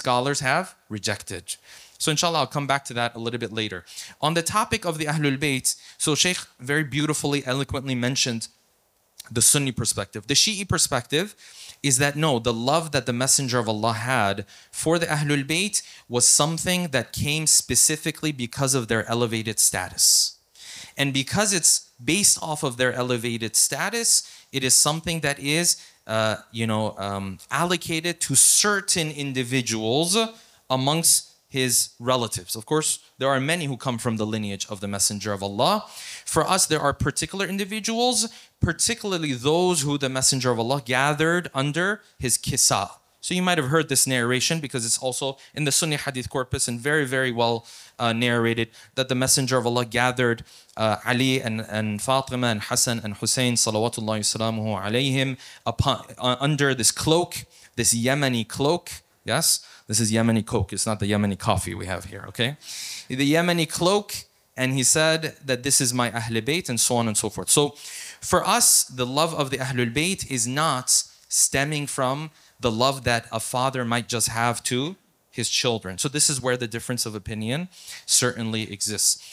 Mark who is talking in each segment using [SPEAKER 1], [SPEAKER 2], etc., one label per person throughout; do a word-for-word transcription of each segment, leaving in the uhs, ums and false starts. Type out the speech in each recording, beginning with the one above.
[SPEAKER 1] scholars have rejected. So inshallah, I'll come back to that a little bit later. On the topic of the Ahlul Bayt, so Shaykh very beautifully, eloquently mentioned the Sunni perspective. The Shi'i perspective is that no, the love that the Messenger of Allah had for the Ahlul Bayt was something that came specifically because of their elevated status. And because it's based off of their elevated status, it is something that is, uh, you know, um, allocated to certain individuals amongst his relatives. Of course, there are many who come from the lineage of the Messenger of Allah. For us, there are particular individuals, particularly those who the Messenger of Allah gathered under his kisa. So you might have heard this narration because it's also in the Sunni Hadith corpus and very, very well uh, narrated that the Messenger of Allah gathered uh, Ali and, and Fatima and Hassan and Hussein salawatullahi salamuhu alayhim upon, uh, under this cloak, this Yemeni cloak. Yes, this is Yemeni coke. It's not the Yemeni coffee we have here, okay? The Yemeni cloak, and he said that this is my Ahlul Bayt and so on and so forth. So for us, the love of the Ahlul Bayt is not stemming from the love that a father might just have to his children. So this is where the difference of opinion certainly exists.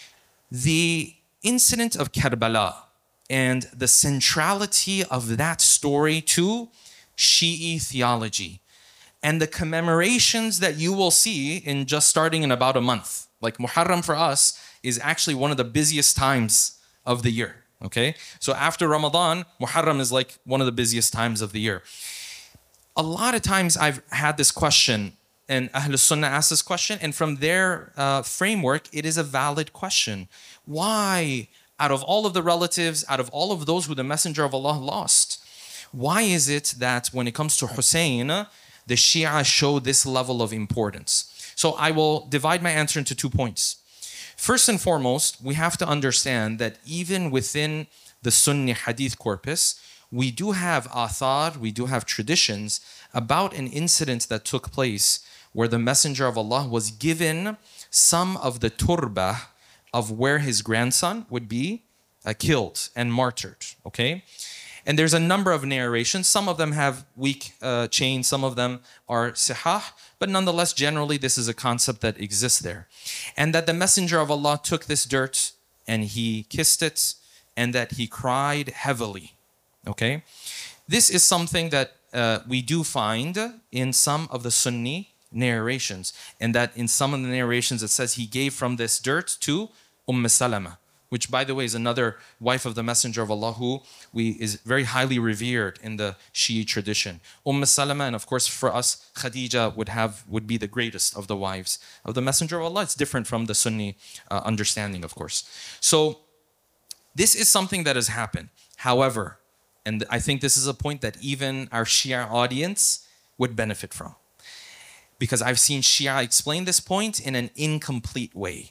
[SPEAKER 1] The incident of Karbala and the centrality of that story to Shi'i theology and the commemorations that you will see in just starting in about a month. Like Muharram for us is actually one of the busiest times of the year, okay? So after Ramadan, Muharram is like one of the busiest times of the year. A lot of times I've had this question, and Ahlul Sunnah asked this question, and from their uh, framework, it is a valid question. Why, out of all of the relatives, out of all of those who the Messenger of Allah lost, why is it that when it comes to Hussein, the Shia show this level of importance? So I will divide my answer into two points. First and foremost, we have to understand that even within the Sunni Hadith corpus, we do have athar, we do have traditions about an incident that took place where the Messenger of Allah was given some of the turbah of where his grandson would be uh, killed and martyred, okay? And there's a number of narrations. Some of them have weak uh, chains, some of them are sihah, but nonetheless, generally, this is a concept that exists there. And that the Messenger of Allah took this dirt and he kissed it and that he cried heavily, okay? This is something that uh, we do find in some of the Sunni narrations, and that in some of the narrations it says he gave from this dirt to Umm Salama, which, by the way, is another wife of the Messenger of Allah who we is very highly revered in the Shi'i tradition. Umm Salama, and of course for us, Khadija would have would be the greatest of the wives of the Messenger of Allah. It's different from the Sunni uh, understanding, of course. So this is something that has happened. However, and I think this is a point that even our Shia audience would benefit from, because I've seen Shia explain this point in an incomplete way.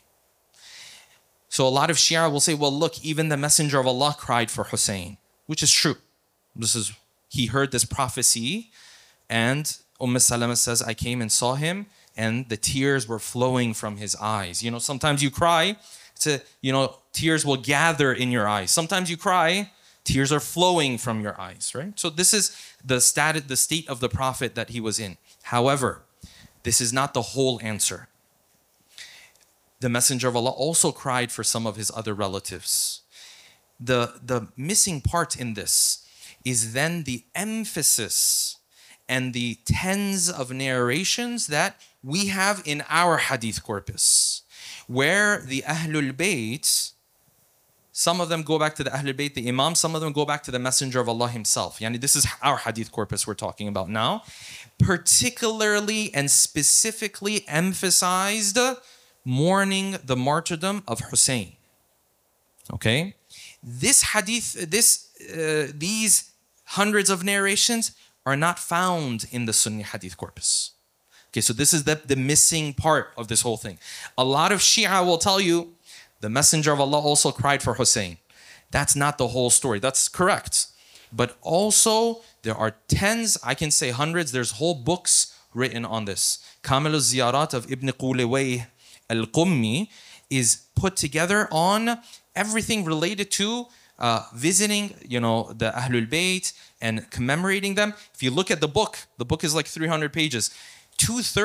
[SPEAKER 1] So a lot of Shia will say, well, look, even the Messenger of Allah cried for Hussein, which is true. This is, he heard this prophecy, and Umm Salama says, I came and saw him, and the tears were flowing from his eyes. You know, sometimes you cry, to, you know, tears will gather in your eyes. Sometimes you cry, tears are flowing from your eyes, right? So this is the stat, the state of the Prophet that he was in. However, this is not the whole answer. The Messenger of Allah also cried for some of his other relatives. The, the missing part in this is then the emphasis and the tens of narrations that we have in our hadith corpus, where the Ahlul Bayt, some of them go back to the Ahlul Bayt, the Imam, some of them go back to the Messenger of Allah himself. Yani this is our hadith corpus we're talking about now. Particularly and specifically emphasized mourning the martyrdom of Hussein. Okay? This hadith, this, uh, these hundreds of narrations are not found in the Sunni hadith corpus. Okay, so this is the, the missing part of this whole thing. A lot of Shia will tell you, the Messenger of Allah also cried for Hussein. That's not the whole story. That's correct. But also, there are tens, I can say hundreds, there's whole books written on this. Kamil al-Ziyarat of Ibn Qulawayh al-Qummi is put together on everything related to uh, visiting, you know, the Ahlul Bayt and commemorating them. If you look at the book, the book is like three hundred pages. Two-thirds